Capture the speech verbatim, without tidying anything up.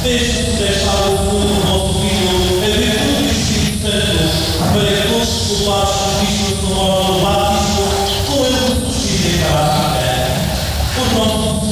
deixe-se deixar o mundo do vosso Filho, a virtude do Espírito Santo, para que todos os culpados conquistem o seu nome